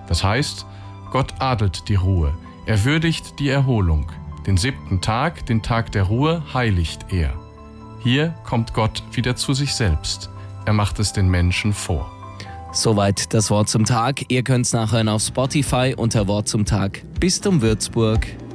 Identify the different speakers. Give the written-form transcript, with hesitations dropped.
Speaker 1: Das heißt, Gott adelt die Ruhe, er würdigt die Erholung. Den 7. Tag, den Tag der Ruhe, heiligt er. Hier kommt Gott wieder zu sich selbst. Er macht es den Menschen vor.
Speaker 2: Soweit das Wort zum Tag. Ihr könnt es nachhören auf Spotify unter Wort zum Tag. Bistum Würzburg.